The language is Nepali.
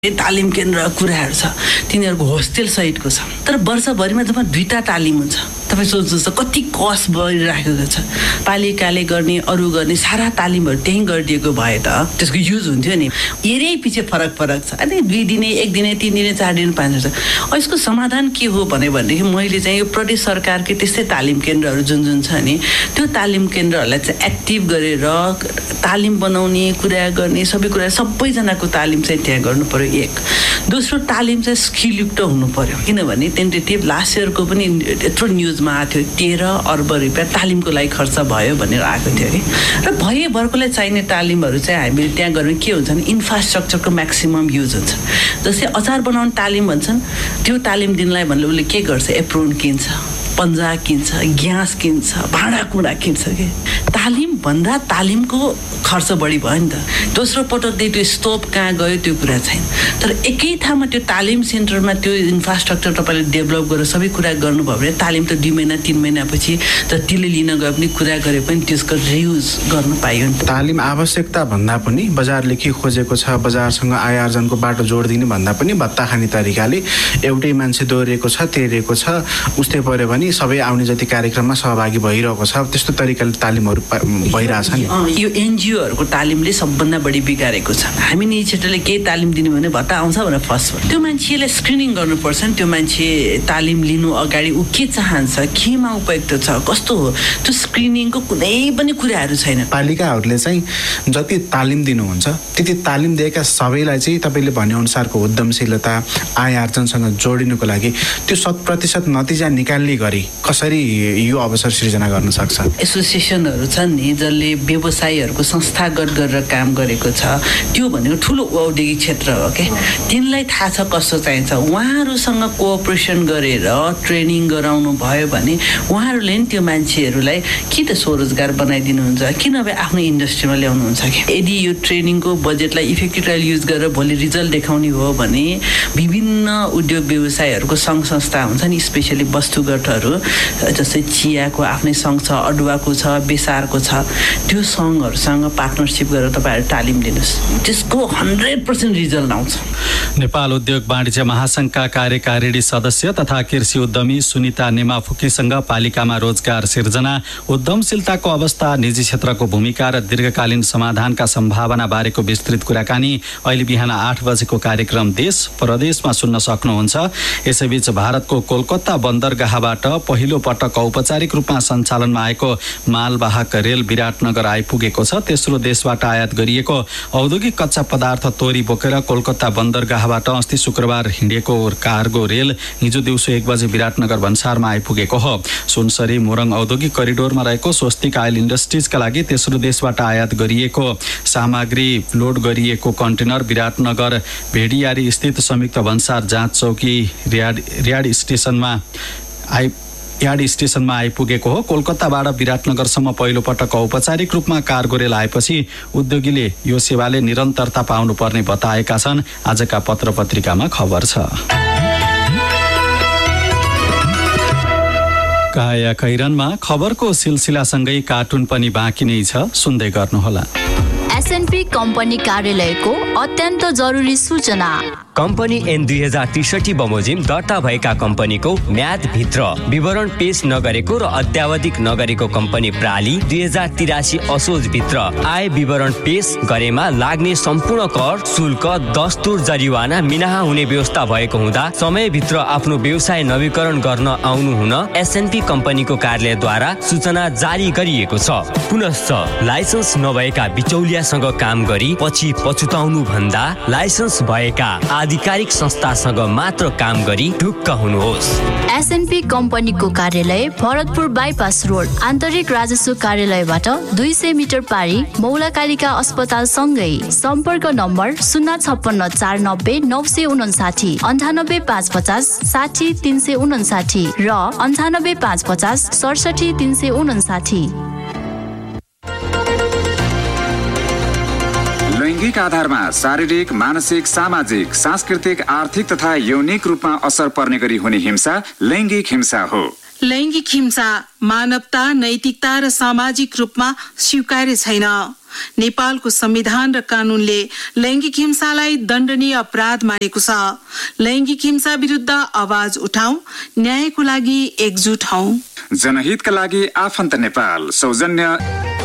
तालिम केन्द्र कुराहरू छ, तिनीहरूको होस्टेल सहितको छ। तर वर्षभरिमा जम्मा 2टा तालिम हुन्छ। तपाईँ सोच्नुहोस् कति कस्ट बढिराखेको छ। पालिकाले गर्ने अरू गर्ने सारा तालिमहरू त्यहीँ गरिदिएको भए त त्यसको युज हुन्थ्यो नि। एरिया पछि फरक छ। अनि 2 दिने 1 दिने 3 दिने 4 दिने 5 दिन छ। यसको समाधान के हो भनेदेखि मैले चाहिँ यो प्रदेश सरकारकै त्यस्तै तालिम केन्द्रहरू जुन छ नि, त्यो तालिम केन्द्रहरूलाई चाहिँ एक्टिभ गरेर तालिम बनाउने कुरा गर्ने सबै कुरा सबैजनाको तालिम चाहिँ त्यहाँ गर्नु पर्यो। एक दोस्रो तालिम चाहिँ स्किलयुक्त हुनु पर्यो। किनभने टेन्टेटिभ लास्ट इयरको पनि यत्रो न्युजमा आएको थियो 13 अर्ब रुपियाँ तालिमको लागि खर्च भयो भनेर आएको थियो कि। र भएभरकोलाई चाहिने तालिमहरू चाहिँ हामीले त्यहाँ गर्नु के हुन्छ भने इन्फ्रास्ट्रक्चरको म्याक्सिमम युज हुन्छ। जस्तै अचार बनाउने तालिम भन्छन्, त्यो तालिम दिनलाई भन्ने उसले के गर्छ, एप्रोन किन्छ, पन्जा किन्छ, ग्यास किन्छ, भाँडाकुँडा किन्छ कि। तालिम भन्दा तालिमको खर्च बढी भयो नि त। दोस्रो पटक त्यो स्टोभ कहाँ गयो त्यो कुरा छैन। तर एकै ठाउँमा त्यो तालिम सेन्टरमा त्यो इन्फ्रास्ट्रक्चर तपाईँले डेभलप गरेर सबै कुरा गर्नुभयो भने तालिम त 2 महिना 3 महिनापछि जतिले लिन गए पनि कुरा गरे पनि त्यसको रियुज गर्न पाइयो नि। तालिम आवश्यकता भन्दा पनि बजारले के खोजेको छ, बजारसँग आय आर्जनको बाटो जोडिदिने भन्दा पनि भत्ता खाने तरिकाले एउटै मान्छे दोहोरिएको छ, तेरिएको छ, उस्तै पऱ्यो भने सबै आउने जति कार्यक्रममा सहभागी भइरहेको छ। त्यस्तो तरिकाले तालिमहरू भइरहेछ नि। यो एनजिओहरूको तालिमले सबभन्दा बढी बिगारेको छ। हामी निजी क्षेत्रले केही तालिम दिनु भने भत्ता आउँछ भनेर फर्स्ट त्यो मान्छेले स्क्रिनिङ गर्नुपर्छ नि। त्यो मान्छे तालिम लिनु अगाडि ऊ के चाहन्छ, केमा उपयुक्त छ, कस्तो हो, त्यो स्क्रिनिङको कुनै पनि कुराहरू छैन। पालिकाहरूले चाहिँ जति तालिम दिनुहुन्छ त्यति तालिम दिएका सबैलाई चाहिँ तपाईँले भनेअनुसारको उद्यमशीलता आय आर्जनसँग जोडिनुको लागि त्यो 100% नतिजा निकाल्ने गरी कसरी यो अवसर सृजना गर्न सक्छ। एसोसिएसनहरू छन् नि जसले व्यवसायीहरूको संस्थागत गरेर काम गरेको छ, त्यो भनेको ठुलो औद्योगिक क्षेत्र हो के। तिनलाई थाहा छ कस्तो चाहिन्छ। उहाँहरूसँग कोअपरेसन गरेर ट्रेनिङ गराउनु भयो भने उहाँहरूले नि त्यो मान्छेहरूलाई कि त स्वरोजगार बनाइदिनुहुन्छ कि नभए आफ्नो इन्डस्ट्रीमा ल्याउनुहुन्छ कि। यदि यो ट्रेनिङको बजेटलाई इफेक्टिभ युज गरेर भोलि रिजल्ट देखाउने हो भने विभिन्न उद्योग व्यवसायहरूको सङ्घ संस्था हुन्छ नि, स्पेसली वस्तुगतहरू जस्तै चियाको आफ्नै सङ्घ छ, अदुवाको छ, बेसारको छ, त्यो सङ्घहरूसँग पार्टनरसिप गरेर तपाईँहरू तालिम दिनुहोस्, त्यसको 100% रिजल्ट आउँछ। नेपाल उद्योग वाणिज्य महासङ्घका कार्यकारिणी सदस्य तथा कृषि उद्यमी सुनिता नेमाफुकीसँग पालिकामा रोजगार सिर्जना, उद्यमशीलताको अवस्था, निजी क्षेत्रको भूमिका र दीर्घकालीन समाधानका सम्भावना बारेको विस्तृत कुराकानी अहिले बिहान 8 बजेको कार्यक्रम देश परदेशमा सुन्न सक्नुहुन्छ। यसैबीच भारतको कोलकाता बन्दरगाहबाट पहिलो पटक औपचारिक रूपमा सञ्चालनमा आएको मालवाहक रेल विराटनगर आइपुगेको छ। तेस्रो देशबाट आयात गरिएको औद्योगिक कच्चा पदार्थ तोरी बोकेर कोलकाता बन्दरगाहबाट अस्ति शुक्रबार हिँडेको कार्गो रेल हिजो दिउँसो 1 बजे विराटनगर भन्सारमा आइपुगेको हो। सुनसरी मोरङ औद्योगिक करिडोरमा रहेको स्वस्तिक आयल इन्डस्ट्रिजका लागि तेस्रो देशबाट आयात गरिएको सामग्री लोड गरिएको कन्टेनर विराटनगर भेडियारी स्थित संयुक्त भन्सार जाँच चौकी यार्ड स्टेसनमा आइपुगेको हो। कोलकाताबाट विराटनगरसम्म पहिलो पटक औपचारिक रूपमा कार्गो रेल आएपछि उद्योगीले यो सेवाले निरन्तरता पाउनुपर्ने बताएका छन्। आजका पत्र पत्रिकामा खबर छ। काया कैरनमा खबरको सिलसिलासँगै कार्टुन पनि बाँकी नै छ, सुन्दै गर्नुहोला। एसएनपी कम्पनी कार्यालयको अत्यन्त जरुरी सूचना। कम्पनी N 2063 बमोजिम दर्ता भएका कम्पनीको म्यादभित्र विवरण पेश नगरेको र अत्यावधिक नगरेको कम्पनी प्राली 2083 असोजभित्र आय विवरण पेश गरेमा लाग्ने सम्पूर्ण कर, शुल्क, दस्तुर, जरिवाना मिनाहा हुने व्यवस्था भएको हुँदा समयभित्र आफ्नो व्यवसाय नवीकरण गर्न आउनु हुन एसएनपी कम्पनीको कार्यालयद्वारा सूचना जारी गरिएको छ। पुनश्च लाइसेन्स नभएका बिचौलियासँग काम गरी पछि पछुताउनु भन्दा लाइसेन्स भएका आधिकारिक संस्थासँग मात्र काम गरी ढुक्क हुनुहोस्। एसएनपी कम्पनीको कार्यालय भरतपुर बाइपास रोड, आन्तरिक राजस्व कार्यालयबाट 200 मिटर पारी मौलाकालिका अस्पताल सँगै। सम्पर्क नम्बर 056 490 959, 98 550 60 359 र 98 550 67 359। लैङ्गिक आधारमा शारीरिक, मानसिक, सामाजिक, सांस्कृतिक, आर्थिक तथा यौनिक रूपमा असर पर्ने गरी हुने हिंसा लैङ्गिक हिंसा हो। लैङ्गिक हिंसा मानवता, नैतिकता र सामाजिक रूपमा स्वीकार्य छैन। नेपालको संविधान र कानूनले लैंगिक हिंसालाई दण्डनीय अपराध मानेको छ। लैंगिक हिंसा विरुद्ध आवाज उठाऊ, न्यायको लागि एकजुट हौ। जनहितका लागि आफन्त नेपाल सौजन्य